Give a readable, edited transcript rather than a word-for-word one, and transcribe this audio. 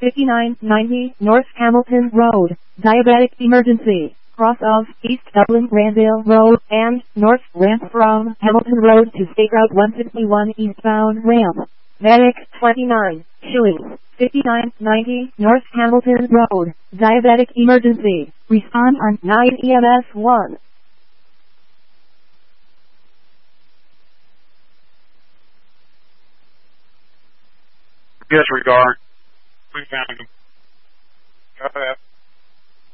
5990 North Hamilton Road, diabetic emergency, cross of East Dublin Randale Road and North Ramp from Hamilton Road to State Route 161 eastbound ramp. Medic 29, Shuey, 5990 North Hamilton Road, diabetic emergency, respond on 9 EMS 1. Disregard. We found him. Go ahead.